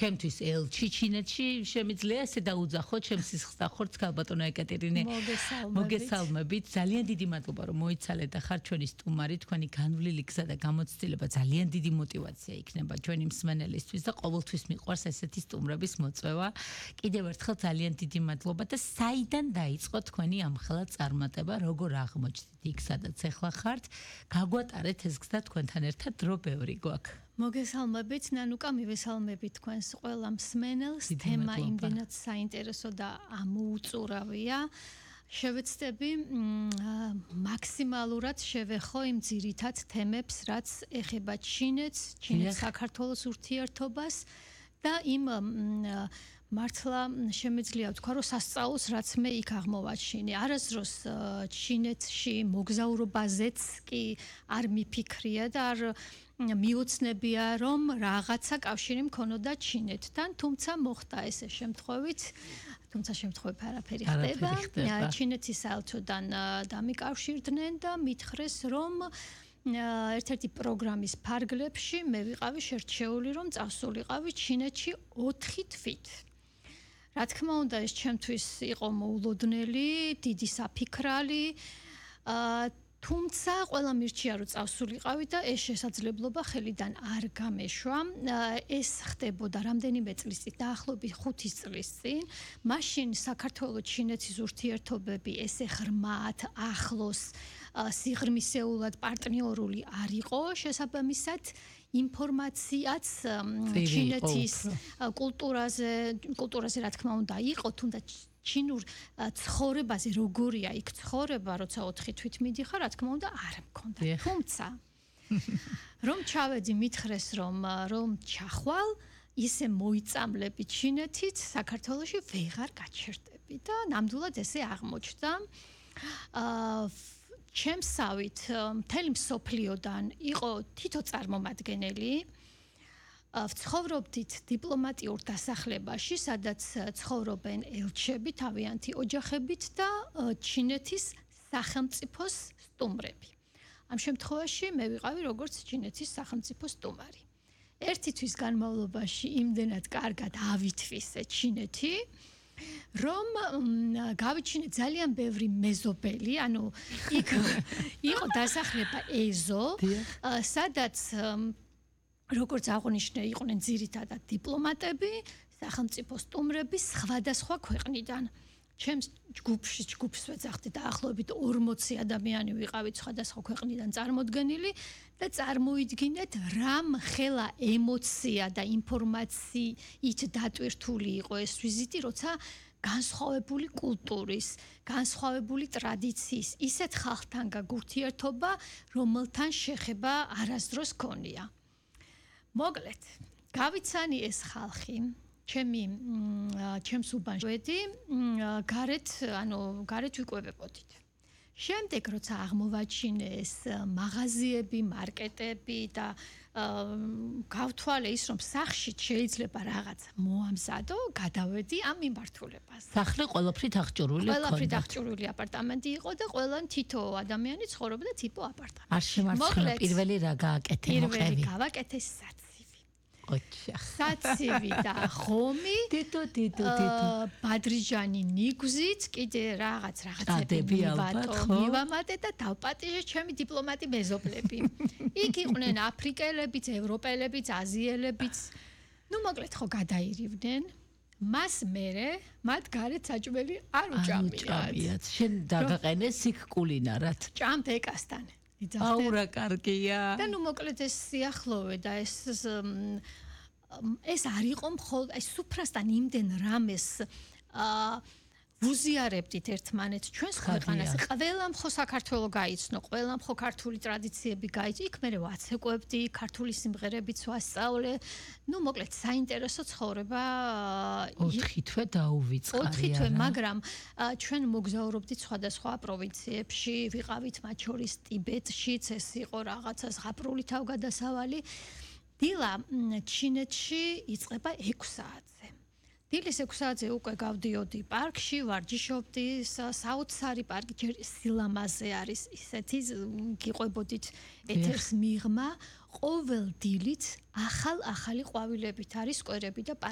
ჩემთვის ელჩი ჩინეთში შემიძლია ესე დაუძახოთ ჩემს სისხლსახურს ქალბატონო ეკატერინე. მოგესალმებით. ძალიან დიდი მადლობა რომ მოიცალეთ და ხარ ჩვენი სტუმარი, თქვენი განვლილი გზა და გამოცდილება ძალიან დიდი мотиваცია იქნება ჩვენი მსმენელისთვის და ყოველთვის მიყვარს ესეთი სტუმრების მოწვევა. კიდევ ერთხელ ძალიან დიდი მადლობა და საიდან დაიწყო თქვენი ამხელა წარმატება, როგორ აღმოჩნდით იქ სადაც ახლა ხართ? გაგვატარეთ ეს გზა თქვენთან ერთად დრო ბევრი გვაქვს. მოგესალმებით, ნანუკა, მივესალმებით თქვენს ყველა მსმენელს. თემა იმდენად საინტერესო და ამოუწურავია. შევეცდები მაქსიმალურად შევეხო იმ ძირითად თემებს, რაც ეხება ჩინეთს, საქართველოს ურთიერთობას და იმ მართლა შემეძლია ვთქვა, რომ სასწაულს რაც მე იქ აღმოვაჩინე. არასდროს ჩინეთში მოგზაურობაზეც კი არ მიფიქრია და არ მიოცნებია, რომ რაღაცა კავშირი მქონოდა ჩინეთთან, თუმცა მოხდა ესე შემთხვევით, თუმცა შემთხვევით არაფერი ხდება. ჩინეთის საელჩოდან დამიკავშირდნენ და მითხრეს, რომ ერთ-ერთი პროგრამის ფარგლებში მე ვიყავი შერჩეული, რომ წავსულიყავი ჩინეთში 4 თვით. რა თქმა უნდა, ეს ჩემთვის იყო მოულოდნელი, დიდი საფიქრალი, თუმცა ყველა მირჩია, რომ წავსულიყავი და ეს შესაძლებლობა ხელიდან არ გამეშვა. ეს ხდებოდა რამდენიმე წლის წინ, დაახლოებით 5 წლის წინ. მაშინ საქართველო-ჩინეთის ურთიერთობები ესე ღრმად, ახლოს, სიღრმისეულად პარტნიორული არ იყო, შესაბამისად ინფორმაციაც ჩინეთის კულტურაზე რა თქმა უნდა იყო, თუნდაც ჩინურ ცხოვრებაზე როგორია იქ ცხოვრება, როცა 4 თვით მიდიხარ, რა თქმა უნდა არ მქონდა. თუმცა რომ ჩავედი მითხრეს, რომ ჩახვალ, ისე მოიწამლები ჩინეთით, საქართველოში ვეღარ გაჩერდები და ნამდვილად ესე აღმოჩნდა. ჩემსავით მთელი მსოფლიოდან იყო თითო წარმომადგენელი. ვცხოვრობდით დიპლომატიურ დასახლებაში, სადაც ცხოვრობენ ელჩები, თავიანთი ოჯახებით და ჩინეთის სახელმწიფოს სტუმრები. ამ შემთხვევაში მე ვიყავი როგორც ჩინეთის სახელმწიფო სტუმარი. ერთი თვის განმავლობაში იმდენად კარგად ავითვისე ჩინეთი, რომ გავიჩინე ძალიან ბევრი მეზობელი, ანუ იქ იყო დასახლება ეზო, სადაც როგორც აღვნიშნე, იყვნენ ძირითადად დიპლომატები, სახელმწიფო სტუმრები სხვადასხვა ქვეყნიდან. ჩემს ჯგუფს ვეძახდი დაახლოებით 40 ადამიანი ვიყავით სხვადასხვა ქვეყნიდან წარმოდგენილი და წარმოიდგინეთ რა მხელა ემოცია და ინფორმაციით დატვირთული იყო ეს ვიზიტი, როცა განსხვავებული კულტურის, განსხვავებული ტრადიციის ისეთ ხალხთან გაგურთიერთობა, რომელთან შეხება არასდროს ქონია. მოკლედ, გავიცანი ეს ხალხი, ჩემს უბანში ვედი, გარეთ ვიკვებებოდით. შემდეგ, როცა აღმოვაჩინე ეს მაღაზიები, მარკეტები და გავთვალე ის, რომ სახლში შეიძლება რაღაცა მოამზადო, გადავედი ამ მიმართულებას. სახლი ყველაფრით აღჭურვილი ჰქონდა. ყველაფრით აღჭურვილი აპარტამენტი იყო და ყველან თითო ადამიანი ცხოვრობდა თითო აპარტამენტში. არ შემარცხნა პირველი რა გააკეთე მოყევი. პირველი გავაკეთე საცივი და ხომი, ბადრიჯანი ნიგვზით, კიდე რაღაცები მივამატე და დავპატიჟე ჩემი დიპლომატი მეზობლები. იქ იყვნენ აფრიკელებიც, ევროპელებიც, აზიელებიც. ნუ მოკლედ ხო გადაირივდნენ. მას მერე მათ გარეთ საჭმელი არ უჭამიათ. შენ დაგაყენეს იქ კულინარად. ჭამბეკასთან. აურა კარგია. და ნუ მოკლედ ეს სიახლოვე და ეს არ იყო მხოლოდ ეს სუფრასთან იმდენ რამეს ვუზიარებდით ერთმანეთს ჩვენს ქვეყანას. ყველამ ხო საქართველო გაიცნო, ყველამ ხო ქართული ტრადიციები გაიცნო. იქ მე ვაცეკვებდი, ქართული სიმღერებიც ვასწავლე. ნუ მოკლედ საინტერესო ცხოვრება 4 თვე დაუვიწყარი. 4 თვე, მაგრამ ჩვენ მოგზაურობდით სხვადასხვა პროვინციებში, ვიყავით მათ შორის ტიბეტშიც, ეს იყო რაღაცა ზღაპრული თავგადასავალი. დილა ჩინეთში იწყება 6 საათზე. დილის 6 საათზე უკვე გავდიოდი პარკში, ვარჯიშობდი, საოცარი პარკი ჯერ სილამაზე არის ისეთი, გიყვებოდით ეთერს მიღმა, ყოველ დილით ახალი ყვავილებით არის სკვერები და